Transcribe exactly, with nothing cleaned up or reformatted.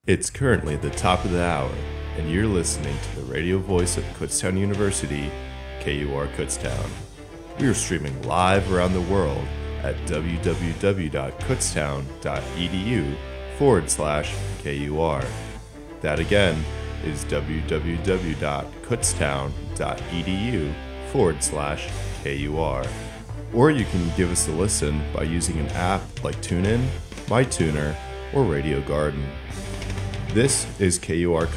It's currently the top of the hour, and you're listening to the radio voice of Kutztown University, K U R Kutztown. We are streaming live around the world at www.kutztown.edu forward slash KUR. That again is www.kutztown.edu forward slash KUR. Or you can give us a listen by using an app like TuneIn, MyTuner, or Radio Garden. This is K U R